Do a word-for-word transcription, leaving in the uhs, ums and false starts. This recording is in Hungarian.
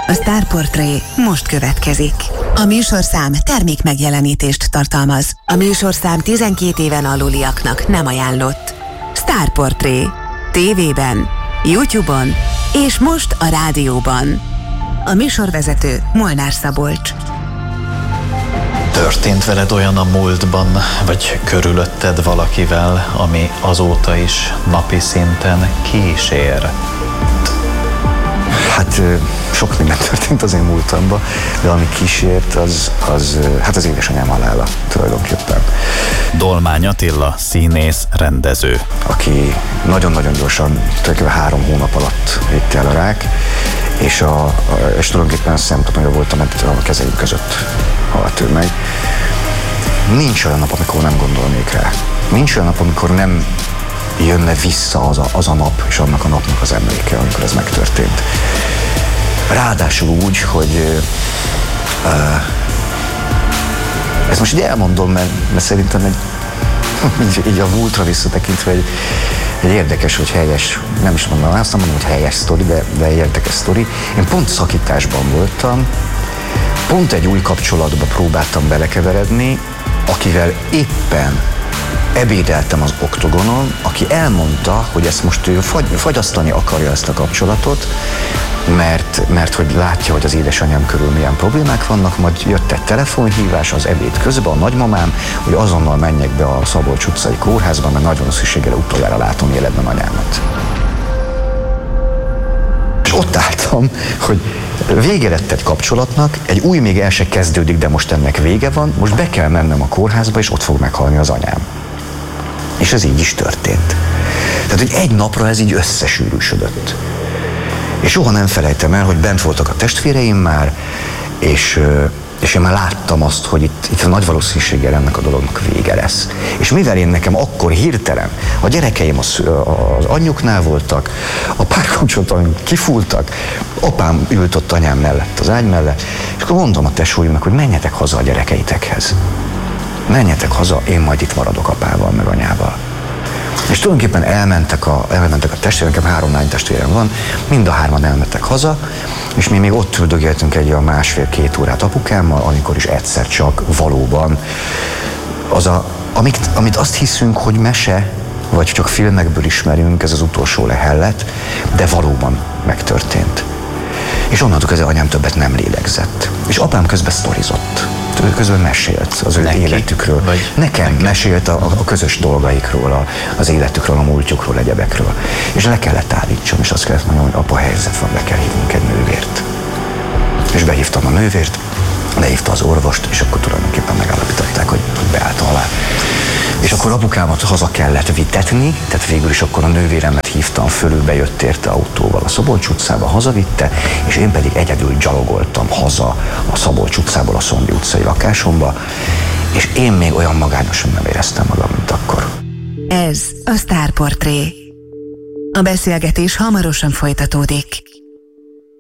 A Starportré most következik. A műsorszám termék megjelenítést tartalmaz. A műsorszám tizenkét éven aluliaknak nem ajánlott. Starportré. Tévében, YouTube-on és most a rádióban. A műsorvezető Molnár Szabolcs. Történt veled olyan a múltban, vagy körülötted valakivel, ami azóta is napi szinten kísér? Hát sok minden történt az én múltamban, de ami kísért, az, az hát az édesanyám halála tulajdonképpen. Dolmány Attila, színész, rendező. Aki nagyon-nagyon gyorsan, tulajdonképpen három hónap alatt vitte el a rák, és, a, a, és tulajdonképpen szemtanúja voltam, mert a kezeim között halt ő meg. Nincs olyan nap, amikor nem gondolnék rá. Nincs olyan nap, amikor nem jönne vissza az a, az a nap, és annak a napnak az emléke, amikor ez megtörtént. Ráadásul úgy, hogy uh, ezt most így elmondom, mert, mert szerintem egy, így, így a múltra visszatekintve egy, egy érdekes, hogy helyes, nem is mondom, azt nem mondom, hogy helyes sztori, de, de egy érdekes sztori. Én pont szakításban voltam, pont egy új kapcsolatba próbáltam belekeveredni, akivel éppen ebédeltem az oktogonon, aki elmondta, hogy ezt most ő fagy, fagyasztani akarja ezt a kapcsolatot, mert, mert hogy látja, hogy az édesanyám körül milyen problémák vannak, majd jött egy telefonhívás az ebéd közben, a nagymamám, hogy azonnal menjek be a Szabolcs utcai kórházba, mert nagy valószínűséggel utoljára látom életben anyámat. És ott álltam, hogy vége lett egy kapcsolatnak, egy új még el se kezdődik, de most ennek vége van, most be kell mennem a kórházba, és ott fog meghalni az anyám. És ez így is történt. Tehát, hogy egy napra ez így összesűrűsödött. És soha nem felejtem el, hogy bent voltak a testvéreim már, és, és én már láttam azt, hogy itt, itt nagy valószínűséggel ennek a dolognak vége lesz. És mivel én nekem akkor hirtelen, a gyerekeim az, az anyjuknál voltak, a párkapcsolataim kifúltak, apám ült ott anyám mellett, az ágy mellett, és akkor mondom a tesóimnak, hogy menjetek haza a gyerekeitekhez. Menjetek haza, én majd itt maradok apával, meg anyával. És tulajdonképpen elmentek a, elmentek a testvérem, nekem három lány testvérem van, mind a hárman elmentek haza, és mi még ott üldögéltünk egy a másfél-két órát apukámmal, amikor is egyszer csak valóban az a, amit, amit azt hiszünk, hogy mese, vagy csak filmekből ismerünk, ez az utolsó lehellet, de valóban megtörtént. És onnantól kezdve anyám többet nem lélegzett. És apám közben sztorizott. Közben mesélt az ő Neki? életükről. Vagy Nekem nekem. mesélt a, a közös dolgaikról, a, az életükről, a múltjukról, egyebekről. És le kellett állítsam, és azt kellett mondjam, hogy apa, helyzet van, be kell hívnunk egy nővért. És behívtam a nővért, lehívta az orvost, és akkor tulajdonképpen megállapították, hogy beállt alá. És akkor apukámat haza kellett vitetni, tehát végül is akkor a nővéremet hívtam fölül, bejött érte autóval a Szabolcs utcába, hazavitte, és én pedig egyedül gyalogoltam haza a Szabolcs utcából a Szondi utcai lakásomba, és én még olyan magányosan nem éreztem magam, mint akkor. Ez a Starportré. A beszélgetés hamarosan folytatódik.